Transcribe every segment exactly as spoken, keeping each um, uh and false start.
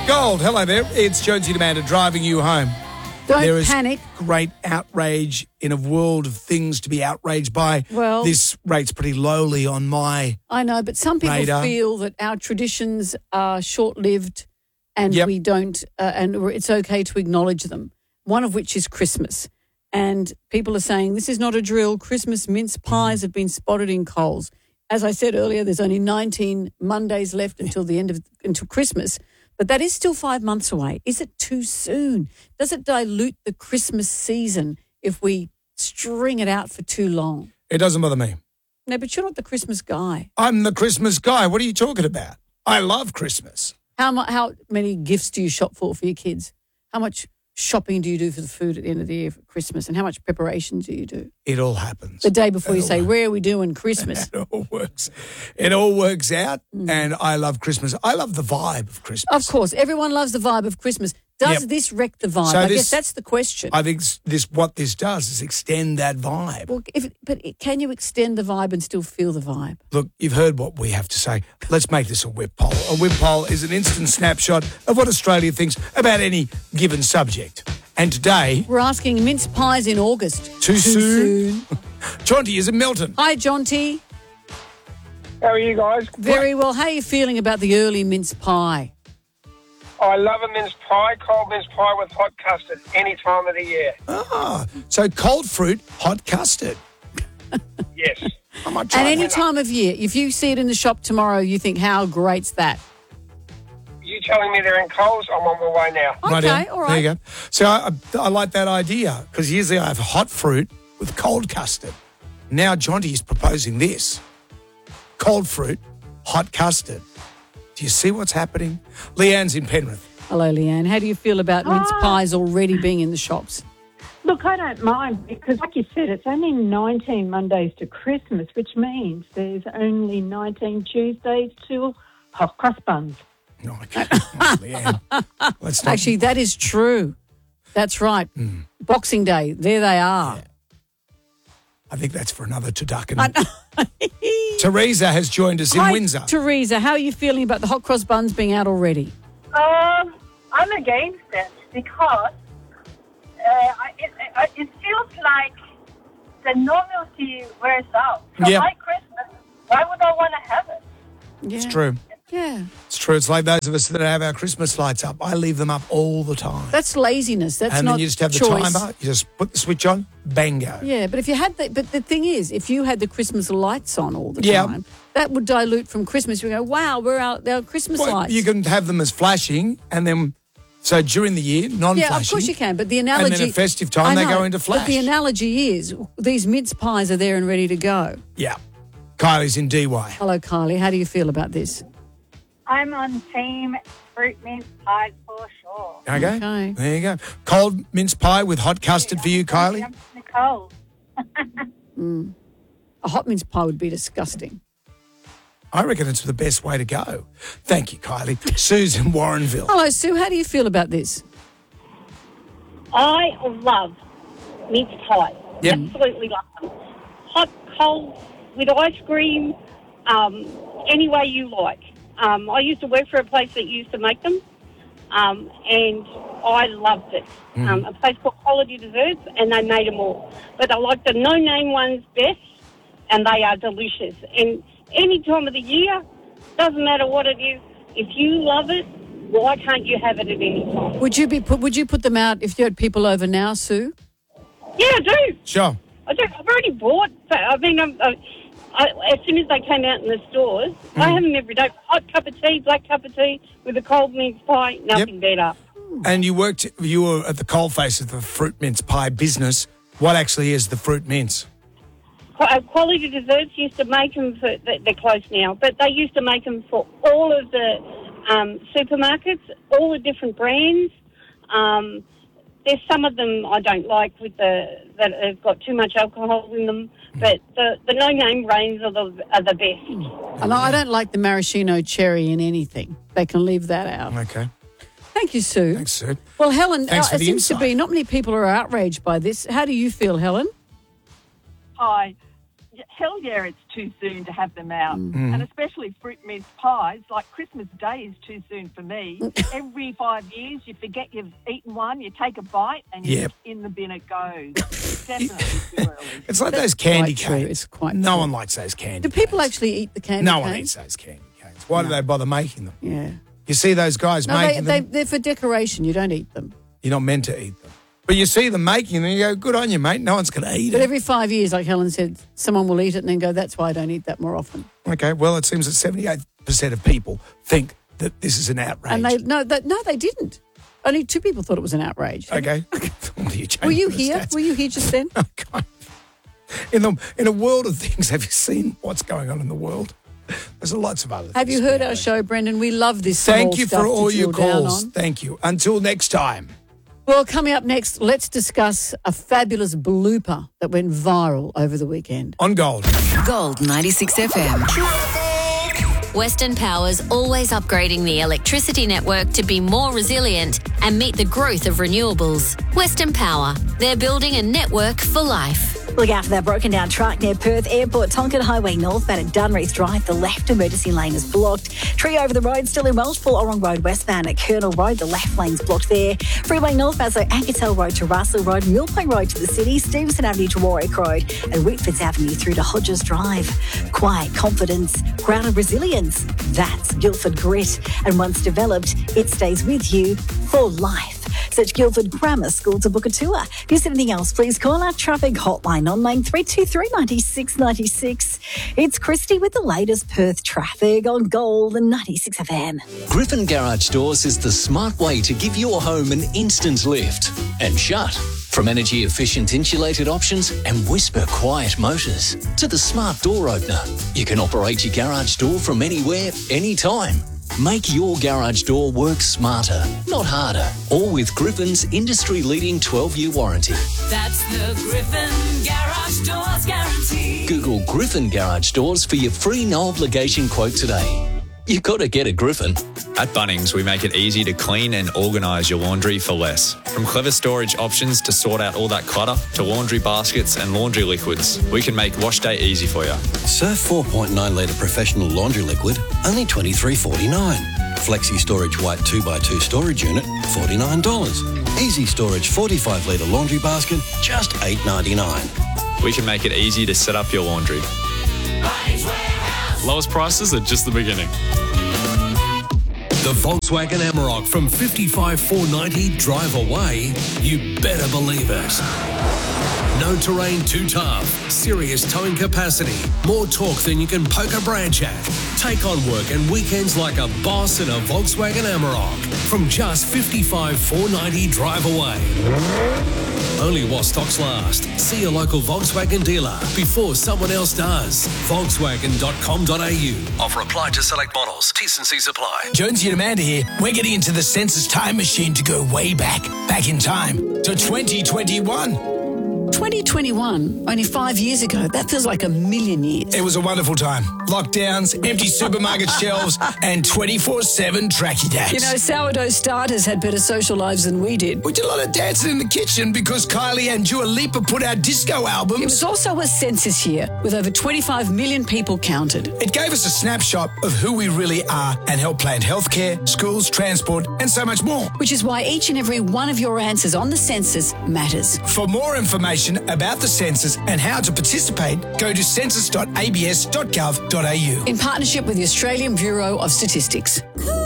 Gold. Hello there. It's Jonesy Amanda driving you home. Don't there is panic. Great outrage in a world of things to be outraged by. Well, this rate's pretty lowly on my I know, but some people radar. feel that our traditions are short-lived and Yep. we don't, uh, and it's okay to acknowledge them. One of which is Christmas. And people are saying this is not a drill. Christmas mince pies have been spotted in Coles. As I said earlier, there's only nineteen Mondays left until the end of until Christmas. But that is still five months away. Is it too soon? Does it dilute the Christmas season if we string it out for too long? It doesn't bother me. No, but you're not the Christmas guy. I'm the Christmas guy. What are you talking about? I love Christmas. How mu- how many gifts do you shop for for your kids? How much shopping do you do for the food at the end of the year for Christmas? And how much preparation do you do? It all happens. The day before It you all say, where are we doing Christmas? It all works. It all works out, and I love Christmas. I love the vibe of Christmas. Of course, everyone loves the vibe of Christmas. Does Yep. this wreck the vibe? So I this- guess that's the question. I think s- this what this does is extend that vibe. well, if, but it- can you extend the vibe and still feel the vibe? Look, you've heard what we have to say. Let's make this a whip poll. A whip poll is an instant snapshot of what Australia thinks about any given subject. And today, We're asking mince pies in August. Too soon? Jonty is in Melton. Hi, Jonty. How are you guys? Very well. How are you feeling about the early mince pie? I love a mince pie, cold mince pie with hot custard any time of the year. Ah, so cold fruit, hot custard. Yes. I might try At any that. time of year, if you see it in the shop tomorrow, you think, how great's that? You telling me they're in Coles? I'm on my way now. Okay, Rightio. all right. There you go. So I, I, I like that idea because usually I have hot fruit with cold custard. Now Jonty is proposing this. Cold fruit, hot custard. Do you see what's happening? Leanne's in Penrith. Hello, Leanne. How do you feel about mince Ah. pies already being in the shops? Look, I don't mind because, like you said, it's only nineteen Mondays to Christmas, which means there's only nineteen Tuesdays till hot crust buns. No, I can't. Leanne. Let's not. Actually, that is true. That's right. Hmm. Boxing Day, there they are. I think that's for another turducken. Teresa has joined us in Hi, Windsor. Teresa, how are you feeling about the hot cross buns being out already? Um, I'm against it because uh, I, it, it, it feels like the novelty wears out. So Yeah. by Christmas, why would I want to have it? Yeah. It's true. Yeah. It's true. It's like those of us that have our Christmas lights up. I leave them up all the time. That's laziness. That's and not then you just have the choice. timer. You just put the switch on, bango. Yeah, but if you had the, but the thing is, if you had the Christmas lights on all the Yeah. time, that would dilute from Christmas. You go, wow, we're out, our Christmas Well, lights. you can have them as flashing, and then so during the year, non-flashing. Yeah, of course you can. But the analogy, And then at festive time, I they know, go into flash. But the analogy is, these mince pies are there and ready to go. Yeah. Kylie's in D Y. Hello, Kylie. How do you feel about this? I'm on team fruit mince pies for sure. Okay. Okay. There you go. Cold mince pie with hot custard for you, Kylie. I'm Nicole. A hot mince pie would be disgusting. I reckon it's the best way to go. Thank you, Kylie. Sue's in Warrenville. Hello, Sue. How do you feel about this? I love mince pie. Yep. Absolutely love them. Hot, cold, with ice cream, um, any way you like. Um, I used to work for a place that used to make them, um, and I loved it. Um, a place called Quality Desserts, and they made them all. But I like the no-name ones best, and they are delicious. And any time of the year, doesn't matter what it is, if you love it, why can't you have it at any time? Would you be put? Would you put them out if you had people over now, Sue? Yeah, I do. Sure. I do. I've already bought. But I mean, I'm, I, I, as soon as they came out in the stores, I have them every day. Hot cup of tea, black cup of tea with a cold mince pie. Nothing better. And you worked, you were at the coalface of the fruit mince pie business. What actually is the fruit mince? Qu- uh, Quality Desserts used to make them for. they- They're closed now, but they used to make them for all of the um, supermarkets, all the different brands. Um, there's some of them I don't like with the that have got too much alcohol in them, but the, the no-name brands are the are the best. And I don't like the maraschino cherry in anything. They can leave that out. Okay. Thank you, Sue. Thanks, Sue. Well, Helen, Thanks uh, for it the seems to insight. be not many people are outraged by this. How do you feel, Helen? Hi. hell yeah, it's too soon to have them out. Mm. And especially fruit mince pies, like Christmas Day is too soon for me. Every five years, you forget you've eaten one, you take a bite, and you Yep. in the bin it goes. Definitely too early. It's like those candy quite true. canes. It's quite no true. one likes those candy Do people canes. actually eat the candy No canes? one eats those candy canes. Why do they bother making them? Yeah. You see those guys No, they, making they, them, they're for decoration. You don't eat them. you're not meant to eat them. But you see them making them, you go, good on you, mate. No one's going to eat But it. every five years, like Helen said, someone will eat it and then go, that's why I don't eat that more often. Okay, well, it seems that seventy-eight percent of people think that this is an outrage. And they no, that, no, they didn't. Only two people thought it was an outrage. Okay. Well, you Were you changed the here? stats. Were you here just then? Okay. In the in a world of things, have you seen what's going on in the world? There's lots of other things. Have you to heard be our out show, Brendan? We love this Thank small you stuff for all to your drill down calls. on. Thank you. Until next time. Well, coming up next, let's discuss a fabulous blooper that went viral over the weekend. On Gold. Gold ninety-six F M. Western Power's always upgrading the electricity network to be more resilient and meet the growth of renewables. Western Power, they're building a network for life. Look out for that broken down truck near Perth Airport. Tonkin Highway northbound at Dunreath Drive. The left emergency lane is blocked. Tree over the road still in Welshpool. Orong Road westbound at Colonel Road. The left lane's blocked there. Freeway northbound, so Anketel Road to Russell Road. Mule Point Road to the city. Stevenson Avenue to Warwick Road. And Whitfords Avenue through to Hodges Drive. Quiet confidence, grounded resilience. That's Guildford Grit. And once developed, it stays with you for life. Search Guildford Grammar School to book a tour. If there's anything else, please call our traffic hotline on line three two three, nine six nine six. It's Christy with the latest Perth traffic on Gold and ninety-six F M. Griffin Garage Doors is the smart way to give your home an instant lift and shut. From energy-efficient insulated options and whisper-quiet motors to the smart door opener, you can operate your garage door from anywhere, anytime. Make your garage door work smarter, not harder. All with Griffin's industry-leading twelve-year warranty. That's the Griffin Garage Doors guarantee. Google Griffin Garage Doors for your free no-obligation quote today. You got to get a Griffin. At Bunnings, we make it easy to clean and organise your laundry for less. From clever storage options to sort out all that clutter, to laundry baskets and laundry liquids, we can make wash day easy for you. Surf four point nine litre professional laundry liquid, only twenty-three forty-nine. Flexi Storage White two by two storage unit, forty-nine dollars. Easy Storage forty-five litre laundry basket, just eight ninety-nine. We can make it easy to set up your laundry. Lowest prices are just the beginning. The Volkswagen Amarok from fifty-five four ninety drive away, you better believe it. No terrain too tough, serious towing capacity, more torque than you can poke a branch at. Take on work and weekends like a boss in a Volkswagen Amarok from just fifty-five four ninety drive away. Only while stocks last. See your local Volkswagen dealer before someone else does. Volkswagen dot com dot a u. Offer applied to select models. T's and C's apply. Jonesy and Amanda here. We're getting into the census time machine to go way back, back in time to twenty twenty-one. twenty twenty-one, only five years ago. That feels like a million years. It was a wonderful time. Lockdowns, empty supermarket shelves, and twenty-four seven tracky dads. You know, sourdough starters had better social lives than we did. We did a lot of dancing in the kitchen because Kylie and Dua Lipa put out disco albums. It was also a census year with over twenty-five million people counted. It gave us a snapshot of who we really are and helped plan healthcare, schools, transport, and so much more. Which is why each and every one of your answers on the census matters. For more information about the census and how to participate, go to census dot a b s dot gov dot a u. In partnership with the Australian Bureau of Statistics.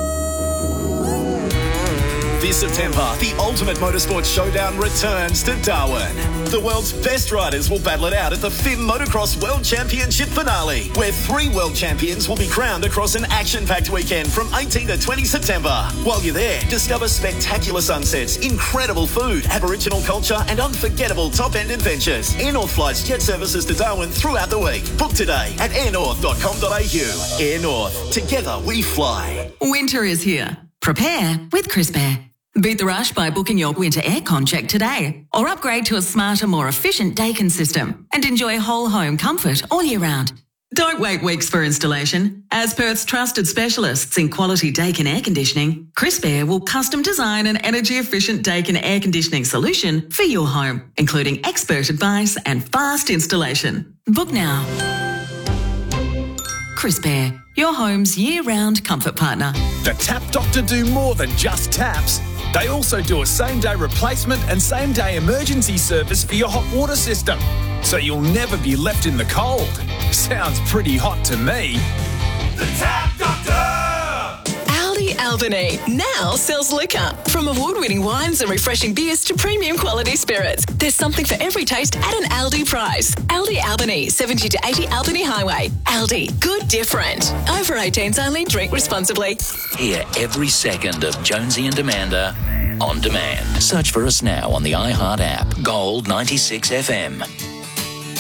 This September, the Ultimate Motorsport Showdown returns to Darwin. The world's best riders will battle it out at the F I M Motocross World Championship finale, where three world champions will be crowned across an action-packed weekend from eighteenth to twentieth September. While you're there, discover spectacular sunsets, incredible food, Aboriginal culture, and unforgettable top-end adventures. Air North flies jet services to Darwin throughout the week. Book today at air north dot com dot a u. Air North. Together we fly. Winter is here. Prepare with Crisp Air. Beat the rush by booking your winter aircon check today, or upgrade to a smarter, more efficient Daikin system and enjoy whole home comfort all year round. Don't wait weeks for installation. As Perth's trusted specialists in quality Daikin air conditioning, Crisp Air will custom design an energy-efficient Daikin air conditioning solution for your home, including expert advice and fast installation. Book now. Crispair, your home's year-round comfort partner. The Tap Doctor do more than just taps. They also do a same-day replacement and same-day emergency service for your hot water system, so you'll never be left in the cold. Sounds pretty hot to me. The Tap Doctor! Aldi Albany now sells liquor. From award-winning wines and refreshing beers to premium quality spirits, there's something for every taste at an Aldi price. Aldi Albany, seventy to eighty Albany Highway. Aldi, good different. Over eighteens only, drink responsibly. Hear every second of Jonesy and Amanda on demand. Search for us now on the iHeart app. Gold ninety-six F M.